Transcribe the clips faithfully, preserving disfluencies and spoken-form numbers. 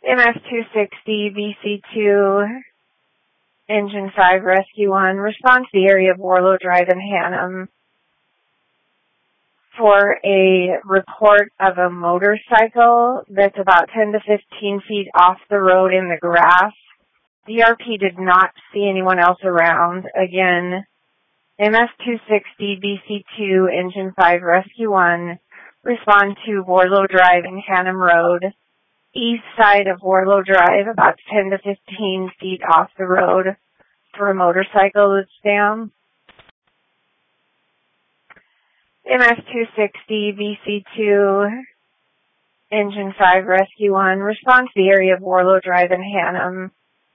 M S two sixty, V C two, Engine five, Rescue one, respond to the area of Warlow Drive in Hannum for a report of a motorcycle that's about ten to fifteen feet off the road in the grass. D R P did not see anyone else around. Again, M S two sixty, V C two, Engine five, Rescue one, respond to Warlow Drive in Hannum Road, east side of Warlow Drive, about ten to fifteen feet off the road, for a motorcycle that's down. M S two sixty, V C two, Engine five, Rescue one, respond to the area of Warlow Drive in Hannum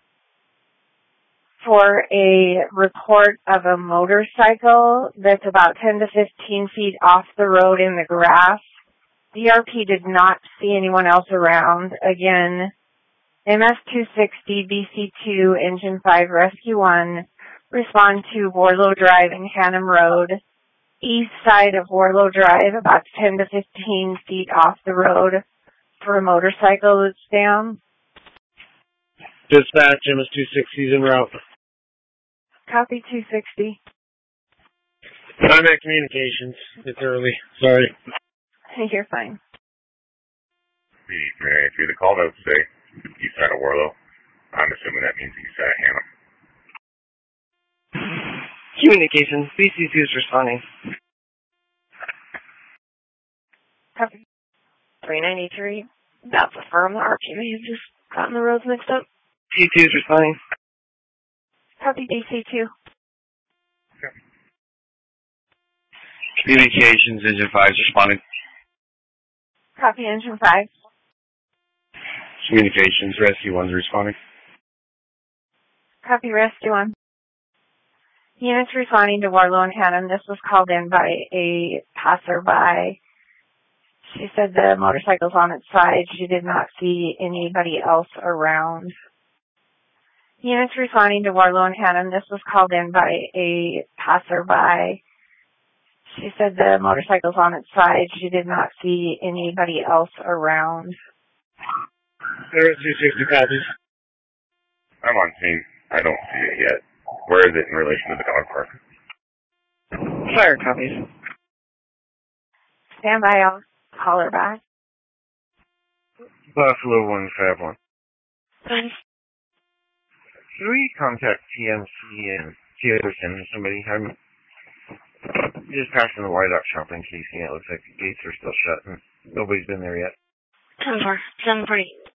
for a report of a motorcycle that's about ten to fifteen feet off the road in the grass. D R P did not see anyone else around. Again, M S two sixty, V C two, Engine five, Rescue one, respond to Warlow Drive in Hannum Road, east side of Warlow Drive, about ten to fifteen feet off the road, for a motorcycle that's down. Dispatch, M S two sixty is en route. Copy two sixty. I'm at communications. It's early. Sorry. You're fine. B D three ninety-three, the call notes say east side of Warlow. I'm assuming that means east side of Hannum. Communications, B C two is responding. Copy three ninety-three. That's a firm. The R P may have just gotten the roads mixed up. C two is responding. Copy D C two. Okay. Communications, Engine five is responding. Copy Engine five. Communications, Rescue one is responding. Copy Rescue one. Units responding to Warlow and Hannum. This was called in by a passerby. She said the motorcycle's on its side. She did not see anybody else around. Units responding to Warlow and Hannum. This was called in by a passerby. She said the motorcycle's on its side. She did not see anybody else around. There is two sixty copies. I'm on scene. I don't see it yet. Where is it in relation to the dog park? Fire copies. Stand by. I'll call her back. Buffalo one five one. Please. Should we contact T M C and see if they're sending somebody? I'm just passing the White Ox shopping case. Yeah, it looks like the gates are still shut and nobody's been there yet. ten four. seven forty.